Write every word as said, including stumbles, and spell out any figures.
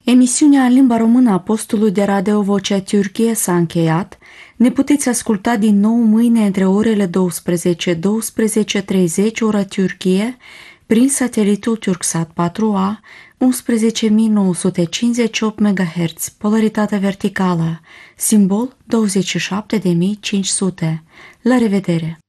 Emisiunea în limba română a postului de radio Vocea Türkiye s-a încheiat. Ne puteți asculta din nou mâine între orele douăsprezece - douăsprezece și treizeci ora Türkiye prin satelitul Turksat patru A, unsprezece mii nouă sute cincizeci și opt megahertz, polaritate verticală, simbol douăzeci și șapte de mii cinci sute. La revedere!